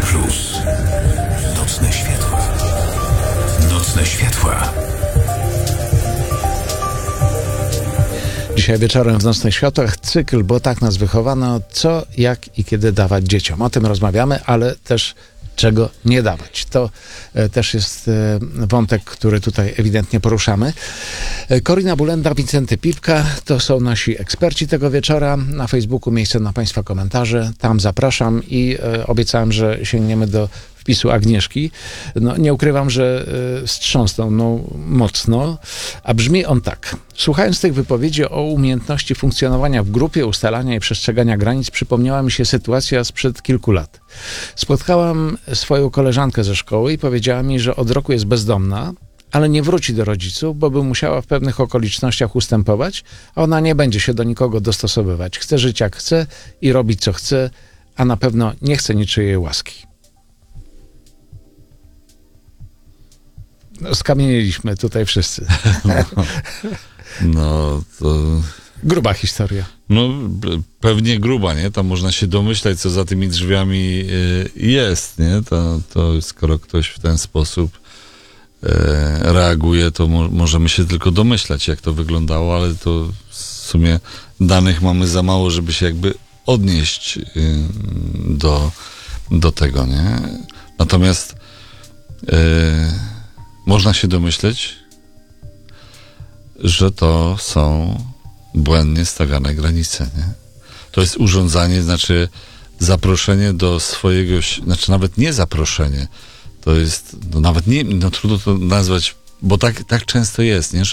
Plus. Nocne światła. Nocne światła. Dzisiaj wieczorem w Nocnych Światłach cykl, bo tak nas wychowano, co, jak i kiedy dawać dzieciom. O tym rozmawiamy, ale też czego nie dawać. To też jest wątek, który tutaj ewidentnie poruszamy. Korina Bulenda, Wincenty Pipka to są nasi eksperci tego wieczora. Na Facebooku miejsce na Państwa komentarze. Tam zapraszam i obiecałem, że sięgniemy do wpisu Agnieszki. No, nie ukrywam, że wstrząsnął mocno, a brzmi on tak. Słuchając tych wypowiedzi o umiejętności funkcjonowania w grupie, ustalania i przestrzegania granic, przypomniała mi się sytuacja sprzed kilku lat. Spotkałam swoją koleżankę ze szkoły i powiedziała mi, że od roku jest bezdomna, ale nie wróci do rodziców, bo by musiała w pewnych okolicznościach ustępować, a ona nie będzie się do nikogo dostosowywać. Chce żyć jak chce i robić co chce, a na pewno nie chce niczyjej łaski. No, skamieniliśmy tutaj wszyscy. No to... Gruba historia. No pewnie gruba, nie? Tam można się domyślać, co za tymi drzwiami jest, nie? To skoro ktoś w ten sposób reaguje, to możemy się tylko domyślać, jak to wyglądało, ale to w sumie danych mamy za mało, żeby się jakby odnieść do tego, nie? Natomiast można się domyśleć, że to są błędnie stawiane granice, nie? To jest urządzanie, znaczy zaproszenie do swojego, znaczy nawet nie zaproszenie, to jest, no nawet nie, no trudno to nazwać, bo tak często jest, nie?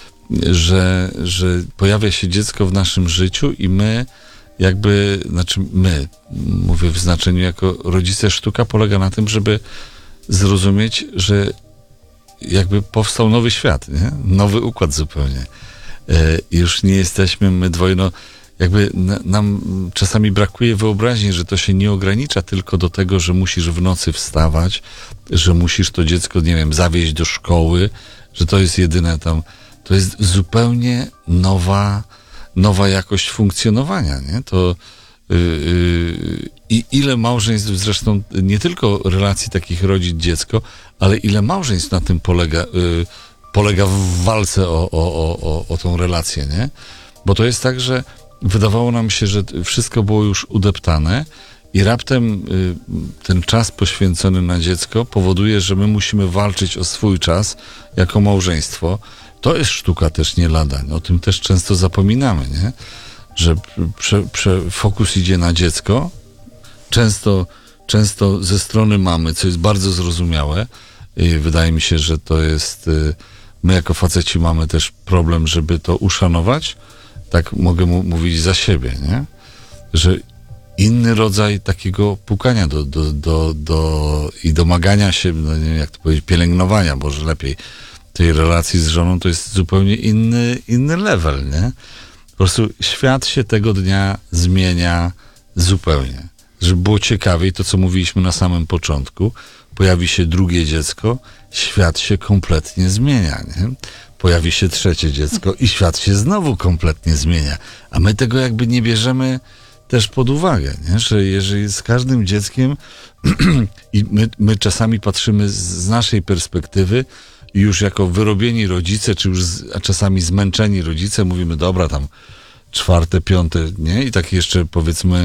Że pojawia się dziecko w naszym życiu i my jakby, znaczy my, mówię w znaczeniu jako rodzice, sztuka polega na tym, żeby zrozumieć, że jakby powstał nowy świat, nie? Nowy układ zupełnie. Już nie jesteśmy my dwoje, no jakby nam czasami brakuje wyobraźni, że to się nie ogranicza tylko do tego, że musisz w nocy wstawać, że musisz to dziecko, nie wiem, zawieźć do szkoły, że to jest jedyne tam, to jest zupełnie nowa jakość funkcjonowania, nie? To i ile małżeństw, zresztą nie tylko relacji takich rodzic-dziecko, ale ile małżeństw na tym polega w walce o tą relację, nie? Bo to jest tak, że wydawało nam się, że wszystko było już udeptane i raptem ten czas poświęcony na dziecko powoduje, że my musimy walczyć o swój czas jako małżeństwo. To jest sztuka też nie lada. O tym też często zapominamy, nie? Że fokus idzie na dziecko, często ze strony mamy, co jest bardzo zrozumiałe i wydaje mi się, że to jest, my jako faceci mamy też problem, żeby to uszanować, tak mogę mówić za siebie, nie? Że inny rodzaj takiego pukania i domagania się, no nie wiem jak to powiedzieć, pielęgnowania, może lepiej, tej relacji z żoną, to jest zupełnie inny level, nie? Po prostu świat się tego dnia zmienia zupełnie. Żeby było ciekawiej, to co mówiliśmy na samym początku, pojawi się drugie dziecko, świat się kompletnie zmienia, nie? Pojawi się trzecie dziecko i świat się znowu kompletnie zmienia. A my tego jakby nie bierzemy też pod uwagę, nie? Że jeżeli z każdym dzieckiem i my czasami patrzymy z naszej perspektywy już jako wyrobieni rodzice, czy już czasami zmęczeni rodzice, mówimy, dobra, tam 4., 5., nie? I tak jeszcze powiedzmy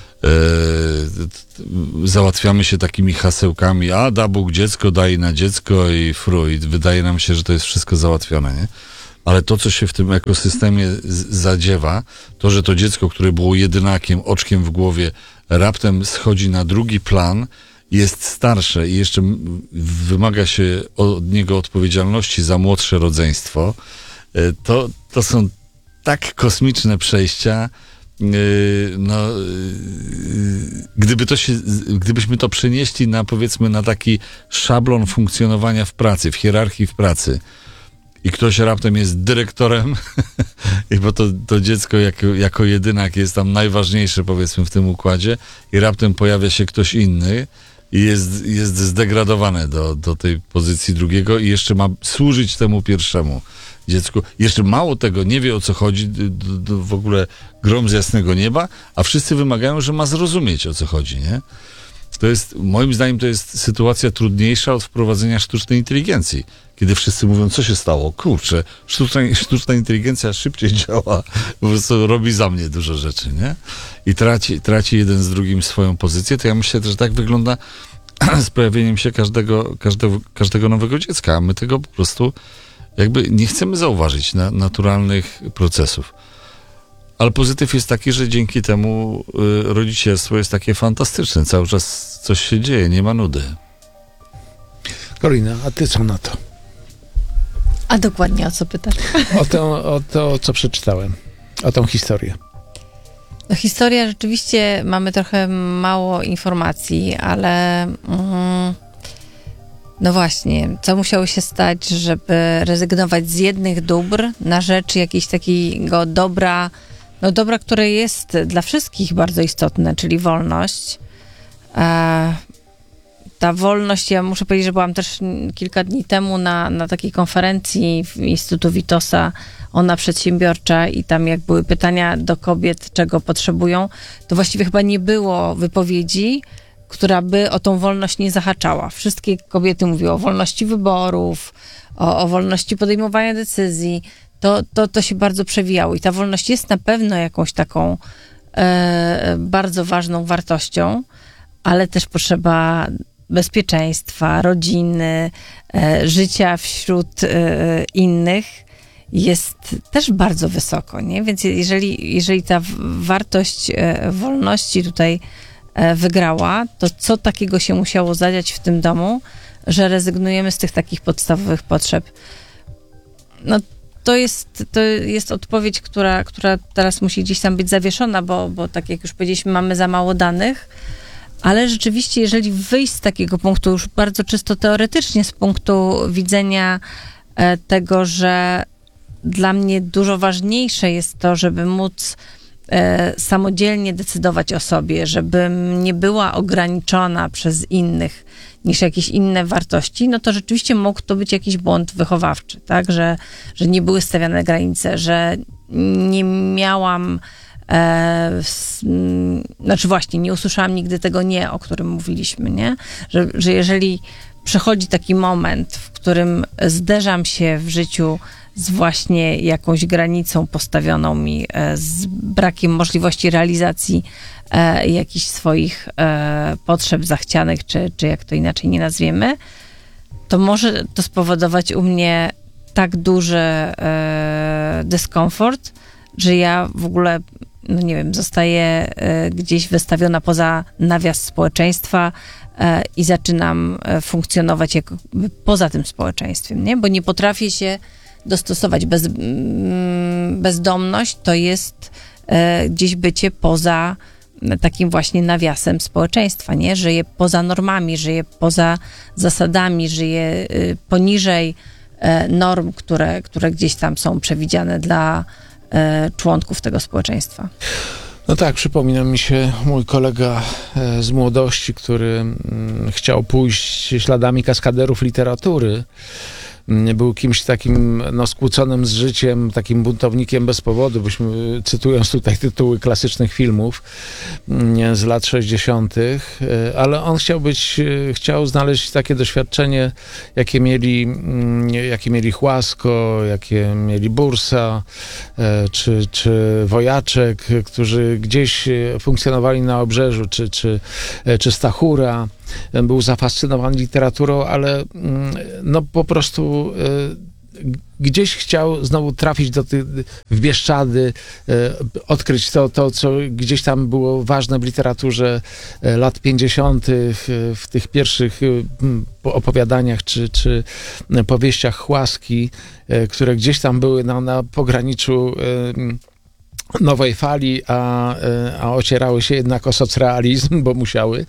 załatwiamy się takimi hasełkami, a da Bóg dziecko, daj na dziecko i i wydaje nam się, że to jest wszystko załatwione, nie? Ale to, co się w tym ekosystemie zadziewa, to, że to dziecko, które było jedynakiem, oczkiem w głowie, raptem schodzi na drugi plan, jest starsze i jeszcze wymaga się od niego odpowiedzialności za młodsze rodzeństwo, to są tak kosmiczne przejścia. Gdybyśmy to przenieśli na, powiedzmy, na taki szablon funkcjonowania w pracy, w hierarchii w pracy i ktoś raptem jest dyrektorem, bo to dziecko jako jedynak jest tam najważniejsze, powiedzmy, w tym układzie i raptem pojawia się ktoś inny i jest zdegradowane do tej pozycji drugiego i jeszcze ma służyć temu pierwszemu dziecku. Jeszcze mało tego, nie wie o co chodzi, w ogóle grom z jasnego nieba, a wszyscy wymagają, że ma zrozumieć o co chodzi, nie? moim zdaniem to jest sytuacja trudniejsza od wprowadzenia sztucznej inteligencji. Kiedy wszyscy mówią, co się stało? Kurczę, sztuczna inteligencja szybciej działa, po prostu robi za mnie dużo rzeczy, nie? I traci jeden z drugim swoją pozycję. To ja myślę, że tak wygląda z pojawieniem się każdego nowego dziecka, a my tego po prostu jakby nie chcemy zauważyć naturalnych procesów. Ale pozytyw jest taki, że dzięki temu rodzicielstwo jest takie fantastyczne. Cały czas coś się dzieje, nie ma nudy. Karolina, a ty co na to? A dokładnie o co pytasz? O to, co przeczytałem. O tą historię. No, historia rzeczywiście, mamy trochę mało informacji, ale no właśnie, co musiało się stać, żeby rezygnować z jednych dóbr na rzecz jakiegoś takiego dobra, które jest dla wszystkich bardzo istotne, czyli wolność. Ta wolność, ja muszę powiedzieć, że byłam też kilka dni temu na takiej konferencji w Instytutu Witosa, ona przedsiębiorcza, i tam jak były pytania do kobiet, czego potrzebują, to właściwie chyba nie było wypowiedzi, która by o tą wolność nie zahaczała. Wszystkie kobiety mówiły o wolności wyborów, o wolności podejmowania decyzji. To się bardzo przewijało i ta wolność jest na pewno jakąś taką bardzo ważną wartością, ale też potrzeba bezpieczeństwa, rodziny, życia wśród innych jest też bardzo wysoko, nie? Więc jeżeli ta wartość wolności tutaj wygrała, to co takiego się musiało zadziać w tym domu, że rezygnujemy z tych takich podstawowych potrzeb? No, to jest odpowiedź, która teraz musi gdzieś tam być zawieszona, bo tak jak już powiedzieliśmy, mamy za mało danych, ale rzeczywiście, jeżeli wyjść z takiego punktu, już bardzo czysto teoretycznie, z punktu widzenia tego, że dla mnie dużo ważniejsze jest to, żeby móc samodzielnie decydować o sobie, żebym nie była ograniczona przez innych niż jakieś inne wartości, no to rzeczywiście mógł to być jakiś błąd wychowawczy, tak, że nie były stawiane granice, że nie miałam znaczy właśnie, nie usłyszałam nigdy tego nie, o którym mówiliśmy, nie? Że jeżeli przychodzi taki moment, w którym zderzam się w życiu z właśnie jakąś granicą postawioną mi, z brakiem możliwości realizacji jakichś swoich potrzeb zachcianych, czy jak to inaczej nie nazwiemy, to może to spowodować u mnie tak duży dyskomfort, że ja w ogóle, no nie wiem, zostaję gdzieś wystawiona poza nawias społeczeństwa i zaczynam funkcjonować jakby poza tym społeczeństwem, nie? Bo nie potrafię się dostosować. Bezdomność to jest gdzieś bycie poza takim właśnie nawiasem społeczeństwa, nie? Żyję poza normami, żyję poza zasadami, żyję poniżej norm, które gdzieś tam są przewidziane dla członków tego społeczeństwa. No tak, przypomina mi się mój kolega z młodości, który chciał pójść śladami kaskaderów literatury. Był kimś takim skłóconym z życiem, takim buntownikiem bez powodu, byśmy, cytując tutaj tytuły klasycznych filmów z lat 60., ale on chciał znaleźć takie doświadczenie, jakie mieli Chłasko, jakie mieli Bursa, czy Wojaczek, którzy gdzieś funkcjonowali na Obrzeżu, czy Stachura. Był zafascynowany literaturą, ale no po prostu gdzieś chciał znowu trafić w Bieszczady, odkryć to, co gdzieś tam było ważne w literaturze lat 50., w tych pierwszych opowiadaniach czy powieściach Chłaski, które gdzieś tam były na pograniczu nowej fali, a ocierały się jednak o socrealizm, bo musiały.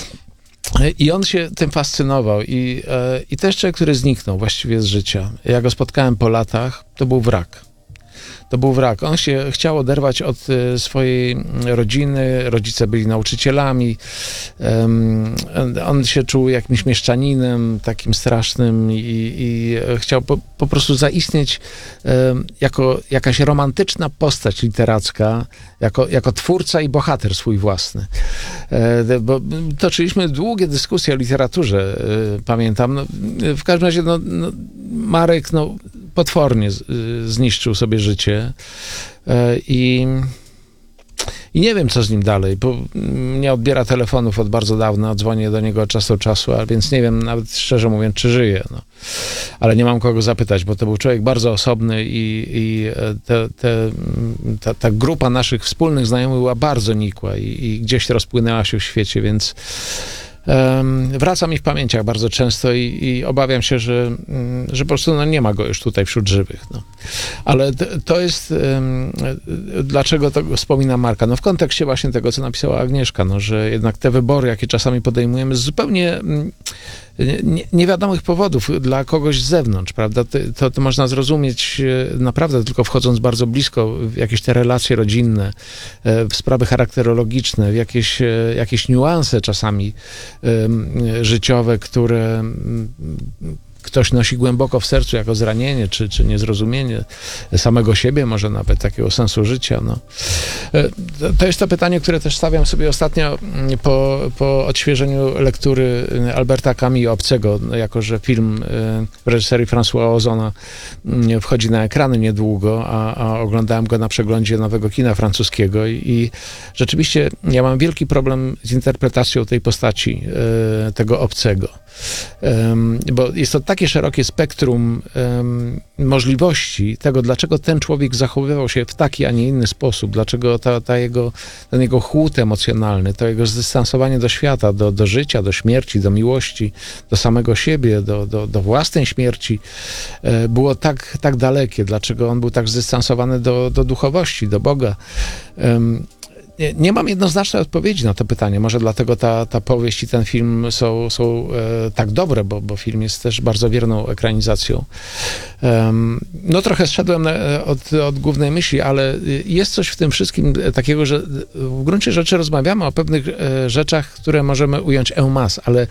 I on się tym fascynował i to jest człowiek, który zniknął właściwie z życia. Ja go spotkałem po latach, to był wrak. to był wrak. On się chciał oderwać od swojej rodziny, rodzice byli nauczycielami, on się czuł jakimś mieszczaninem takim strasznym i chciał po prostu zaistnieć jako jakaś romantyczna postać literacka, jako twórca i bohater swój własny. Bo toczyliśmy długie dyskusje o literaturze, pamiętam. W każdym razie Marek potwornie zniszczył sobie życie i nie wiem, co z nim dalej, bo nie odbiera telefonów od bardzo dawna, dzwonię do niego od czasu do czasu, a więc nie wiem nawet szczerze mówiąc, czy żyje. Ale nie mam kogo zapytać, bo to był człowiek bardzo osobny i ta grupa naszych wspólnych znajomych była bardzo nikła i gdzieś rozpłynęła się w świecie, więc wraca mi w pamięciach bardzo często i obawiam się, że po prostu nie ma go już tutaj wśród żywych. Ale to jest, dlaczego to wspominam Marka? W kontekście właśnie tego, co napisała Agnieszka, że jednak te wybory, jakie czasami podejmujemy z zupełnie niewiadomych powodów dla kogoś z zewnątrz, prawda? To można zrozumieć naprawdę tylko wchodząc bardzo blisko w jakieś te relacje rodzinne, w sprawy charakterologiczne, w jakieś niuanse czasami życiowe, które ktoś nosi głęboko w sercu jako zranienie, czy niezrozumienie samego siebie, może nawet takiego sensu życia. To jest to pytanie, które też stawiam sobie ostatnio po odświeżeniu lektury Alberta Camus Obcego, jako że film w reżyserii Françoisa Ozona wchodzi na ekrany niedługo, a oglądałem go na przeglądzie nowego kina francuskiego i rzeczywiście ja mam wielki problem z interpretacją tej postaci, tego Obcego. Bo jest to takie szerokie spektrum możliwości tego, dlaczego ten człowiek zachowywał się w taki, a nie inny sposób, dlaczego ten jego chłód emocjonalny, to jego zdystansowanie do świata, do życia, do śmierci, do miłości, do samego siebie, do własnej śmierci było tak dalekie, dlaczego on był tak zdystansowany do duchowości, do Boga. Nie mam jednoznacznej odpowiedzi na to pytanie. Może dlatego ta powieść i ten film są tak dobre, bo film jest też bardzo wierną ekranizacją. Trochę zszedłem od głównej myśli, ale jest coś w tym wszystkim takiego, że w gruncie rzeczy rozmawiamy o pewnych rzeczach, które możemy ująć en masse, ale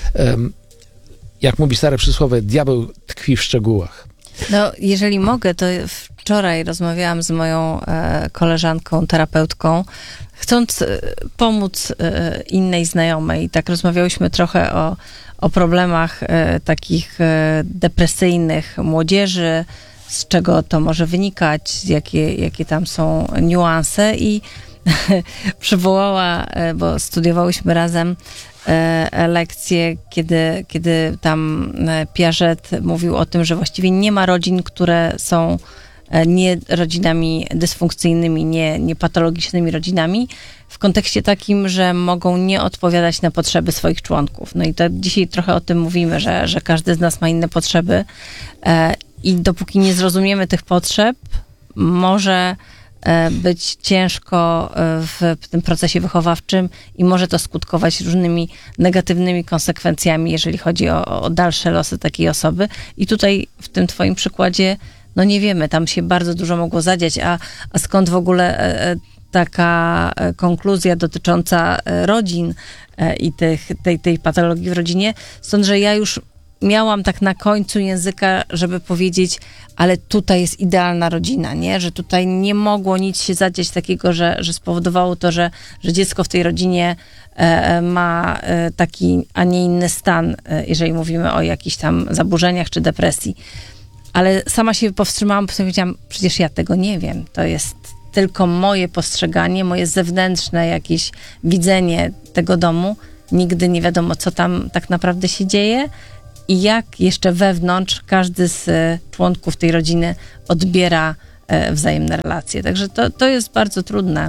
jak mówi stare przysłowie, diabeł tkwi w szczegółach. Jeżeli mogę, to wczoraj rozmawiałam z moją koleżanką, terapeutką, chcąc pomóc innej znajomej. Tak rozmawiałyśmy trochę o problemach takich depresyjnych młodzieży, z czego to może wynikać, jakie tam są niuanse i przywołała, bo studiowałyśmy razem lekcje, kiedy tam Piaget mówił o tym, że właściwie nie ma rodzin, które są nie rodzinami dysfunkcyjnymi, nie patologicznymi rodzinami, w kontekście takim, że mogą nie odpowiadać na potrzeby swoich członków. I to dzisiaj trochę o tym mówimy, że każdy z nas ma inne potrzeby i dopóki nie zrozumiemy tych potrzeb, może być ciężko w tym procesie wychowawczym i może to skutkować różnymi negatywnymi konsekwencjami, jeżeli chodzi o dalsze losy takiej osoby. I tutaj w tym twoim przykładzie, nie wiemy, tam się bardzo dużo mogło zadziać, a skąd w ogóle taka konkluzja dotycząca rodzin i tej patologii w rodzinie? Stąd, że ja już miałam tak na końcu języka, żeby powiedzieć, ale tutaj jest idealna rodzina, nie? Że tutaj nie mogło nic się zadziać takiego, że spowodowało to, że dziecko w tej rodzinie ma taki, a nie inny stan, jeżeli mówimy o jakichś tam zaburzeniach czy depresji. Ale sama się powstrzymałam, bo powiedziałam, przecież ja tego nie wiem. To jest tylko moje postrzeganie, moje zewnętrzne jakieś widzenie tego domu. Nigdy nie wiadomo, co tam tak naprawdę się dzieje i jak jeszcze wewnątrz każdy z członków tej rodziny odbiera wzajemne relacje. Także to jest bardzo trudne.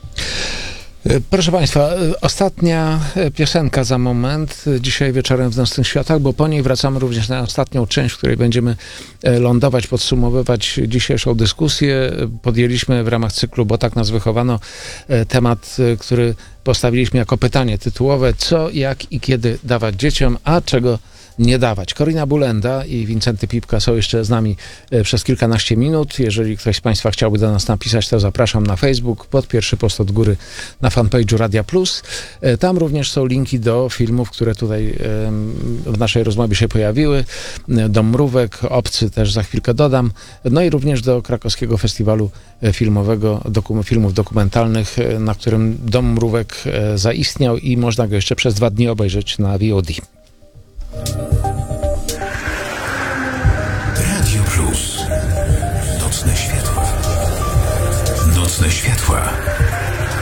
Proszę Państwa, ostatnia piosenka za moment, dzisiaj wieczorem w Nocnych Światach, bo po niej wracamy również na ostatnią część, w której będziemy lądować, podsumowywać dzisiejszą dyskusję. Podjęliśmy w ramach cyklu, bo tak nas wychowano, temat, który postawiliśmy jako pytanie tytułowe, co, jak i kiedy dawać dzieciom, a czego nie dawać. Korina Bulenda i Wincenty Pipka są jeszcze z nami przez kilkanaście minut. Jeżeli ktoś z Państwa chciałby do nas napisać, to zapraszam na Facebook, pod pierwszy post od góry na fanpage'u Radia Plus. Tam również są linki do filmów, które tutaj w naszej rozmowie się pojawiły. Dom Mrówek, Obcy też za chwilkę dodam. No i również do Krakowskiego Festiwalu Filmowego, filmów dokumentalnych, na którym Dom Mrówek zaistniał i można go jeszcze przez 2 dni obejrzeć na VOD. Radio Plus. Nocne światła. Nocne światła.